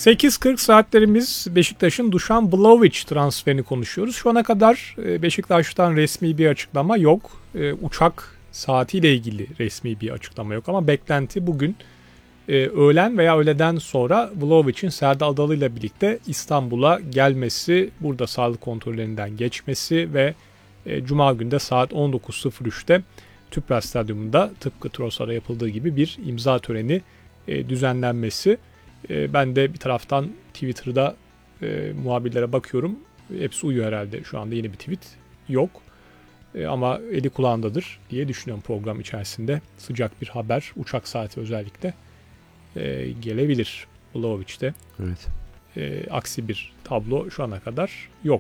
8.40 saatlerimiz Beşiktaş'ın Dušan Vlahović transferini konuşuyoruz. Şu ana kadar Beşiktaş'tan resmi bir açıklama yok. Uçak saatiyle ilgili resmi bir açıklama yok ama beklenti bugün öğlen veya öğleden sonra Vlahović'in Serdar Adalı ile birlikte İstanbul'a gelmesi, burada sağlık kontrollerinden geçmesi ve Cuma günde saat 19.03'te Tüpraş Stadyumunda tıpkı Trossard'a yapıldığı gibi bir imza töreni düzenlenmesi. Ben de bir taraftan Twitter'da muhabirlere bakıyorum. Hepsi uyuyor herhalde. Şu anda yeni bir tweet yok. Ama eli kulağındadır diye düşünüyorum program içerisinde. Sıcak bir haber, uçak saati özellikle gelebilir Vlahović'te. Evet. Aksi bir tablo şu ana kadar yok.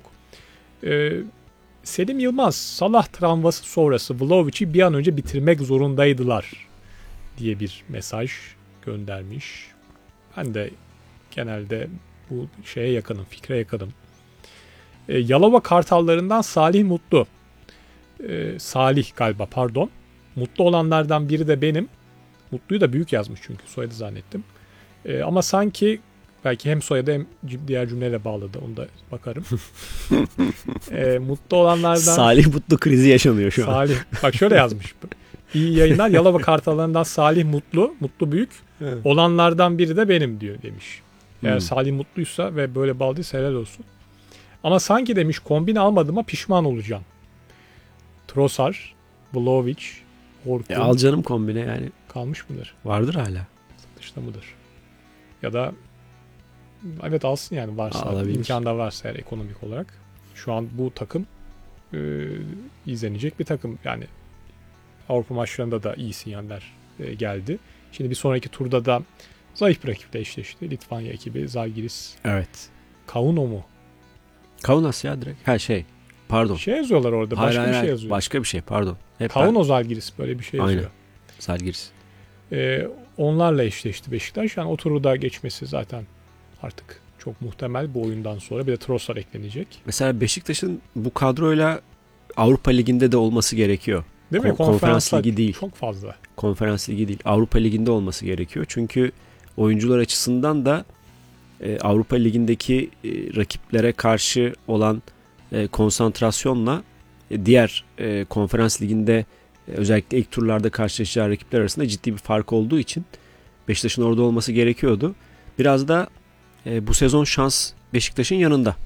Selim Yılmaz, Salah travması sonrası Vlahović'i bir an önce bitirmek zorundaydılar diye bir mesaj göndermiş. Ben de genelde bu şeye yakınım, fikre yakınım. Yalova Kartallarından Salih Mutlu. Salih galiba pardon. Mutlu olanlardan biri de benim. Mutlu'yu da büyük yazmış çünkü soyadı zannettim. Ama sanki belki hem soyadı hem diğer cümleyle bağladı. Onu da bakarım. Mutlu olanlardan... Salih Mutlu krizi yaşanıyor şu an. Salih. Bak şöyle yazmış. İyi yayınlar. Yalova Kartallarından Salih Mutlu. Mutlu büyük. Evet. Olanlardan biri de benim diyor demiş. Eğer Salih mutluysa ve böyle bağladıysa helal olsun. Ama sanki demiş kombin almadığıma pişman olacağım. Trossard, Vlahović, Orkun. Al canım kombine yani. Kalmış mıdır? Vardır hala. Satışta mıdır? Ya da evet alsın yani varsa. Alabilir. İmkan da varsa eğer ekonomik olarak. Şu an bu takım izlenecek bir takım. Yani Avrupa maçlarında da iyi sinyaller geldi. Şimdi bir sonraki turda da zayıf bir rakiple eşleşti. Litvanya ekibi Žalgiris. Evet. Kauno mu? Kaunas ya direkt. Pardon. Şey yazıyorlar orada. Başka bir şey yazıyor. Başka bir şey pardon. Kauno Žalgiris böyle bir şey yazıyor. Aynen. Žalgiris. Onlarla eşleşti Beşiktaş. Yani o turu da geçmesi zaten artık çok muhtemel bu oyundan sonra. Bir de Trossard eklenecek. Mesela Beşiktaş'ın bu kadroyla Avrupa Ligi'nde de olması gerekiyor. Değil mi? Konferans Ligi değil. Çok fazla. Konferans Ligi değil. Avrupa Ligi'nde olması gerekiyor. Çünkü oyuncular açısından da Avrupa Ligi'ndeki rakiplere karşı olan konsantrasyonla diğer Konferans Ligi'nde özellikle ilk turlarda karşılaşacağı rakipler arasında ciddi bir fark olduğu için Beşiktaş'ın orada olması gerekiyordu. Biraz da bu sezon şans Beşiktaş'ın yanında.